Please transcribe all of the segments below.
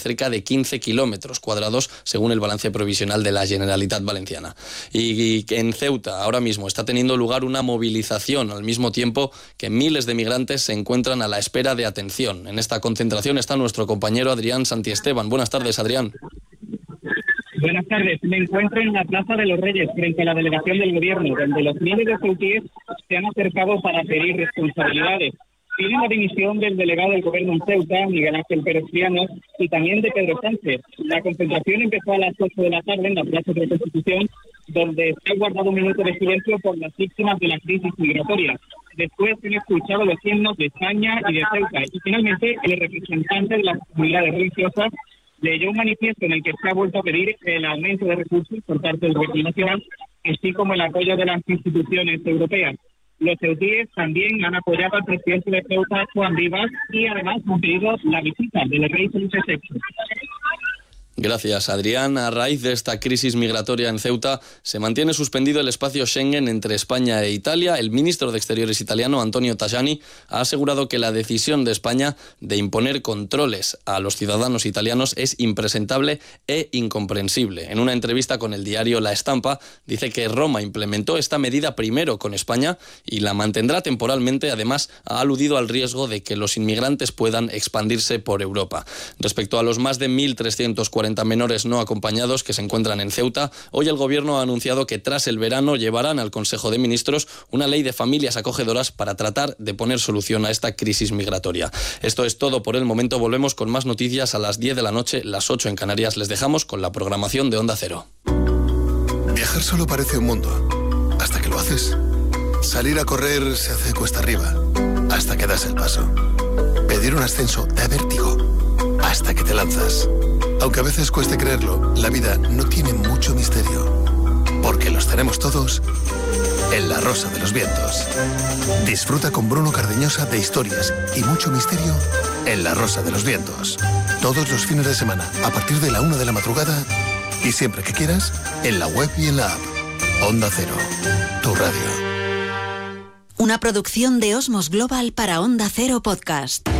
cerca de 15 kilómetros cuadrados, según el balance provisional de la Generalitat Valenciana. Y en Ceuta ahora mismo está teniendo lugar una movilización, al mismo tiempo que miles de migrantes se encuentran a la espera de atención. En esta concentración está nuestro compañero Adrián Santiesteban. Buenas tardes, Adrián. Buenas tardes. Me encuentro en la Plaza de los Reyes, frente a la delegación del Gobierno, donde los miles de ceutíes se han acercado para pedir responsabilidades. Piden la dimisión del delegado del Gobierno en Ceuta, Miguel Ángel Pérez Triano, y también de Pedro Sánchez. La concentración empezó a las 8 de la tarde en la Plaza de la Constitución, donde se ha guardado un minuto de silencio por las víctimas de la crisis migratoria. Después se han escuchado los himnos de España y de Ceuta. Y finalmente, el representante de las comunidades religiosas leyó un manifiesto en el que se ha vuelto a pedir el aumento de recursos por parte del Gobierno nacional, así como el apoyo de las instituciones europeas. Los ceutíes también han apoyado al presidente de Ceuta, Juan Vivas, y además han pedido la visita del rey Felipe VI. Gracias, Adrián. A raíz de esta crisis migratoria en Ceuta, se mantiene suspendido el espacio Schengen entre España e Italia. El ministro de Exteriores italiano, Antonio Tajani, ha asegurado que la decisión de España de imponer controles a los ciudadanos italianos es impresentable e incomprensible. En una entrevista con el diario La Estampa, dice que Roma implementó esta medida primero con España y la mantendrá temporalmente. Además, ha aludido al riesgo de que los inmigrantes puedan expandirse por Europa. Respecto a los más de 1.340 menores no acompañados que se encuentran en Ceuta, hoy el Gobierno ha anunciado que tras el verano llevarán al Consejo de Ministros una ley de familias acogedoras para tratar de poner solución a esta crisis migratoria. Esto es todo por el momento. Volvemos con más noticias a las 10 de la noche, las 8 en Canarias. Les dejamos con la programación de Onda Cero. Viajar solo parece un mundo, hasta que lo haces. Salir a correr se hace cuesta arriba, hasta que das el paso. Pedir un ascenso da vértigo, hasta que te lanzas. Aunque a veces cueste creerlo, la vida no tiene mucho misterio, porque los tenemos todos en La Rosa de los Vientos. Disfruta con Bruno Cardeñosa de historias y mucho misterio en La Rosa de los Vientos. Todos los fines de semana, a partir de la 1 de la madrugada, y siempre que quieras, en la web y en la app. Onda Cero, tu radio. Una producción de Osmos Global para Onda Cero Podcast.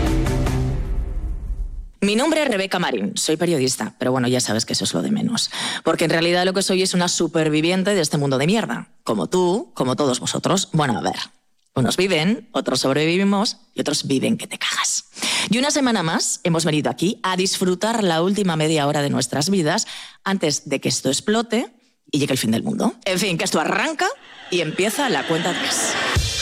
Mi nombre es Rebeca Marín, soy periodista, pero bueno, ya sabes que eso es lo de menos. Porque en realidad lo que soy es una superviviente de este mundo de mierda. Como tú, como todos vosotros. Bueno, a ver, unos viven, otros sobrevivimos y otros viven que te cagas. Y una semana más hemos venido aquí a disfrutar la última media hora de nuestras vidas antes de que esto explote y llegue el fin del mundo. En fin, que esto arranca y empieza la cuenta atrás.